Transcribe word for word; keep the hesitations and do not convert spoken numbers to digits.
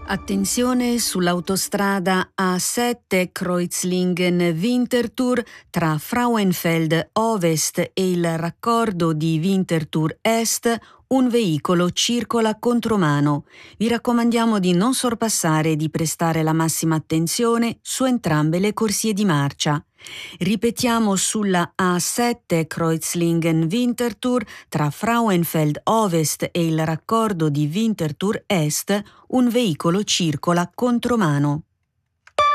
Attenzione sull'autostrada A sette Kreuzlingen-Winterthur tra Frauenfeld Ovest e il raccordo di Winterthur Est. Un veicolo circola contromano. Vi raccomandiamo di non sorpassare e di prestare la massima attenzione su entrambe le corsie di marcia. Ripetiamo sulla A sette Kreuzlingen-Winterthur tra Frauenfeld Ovest e il raccordo di Winterthur Est un veicolo circola contromano.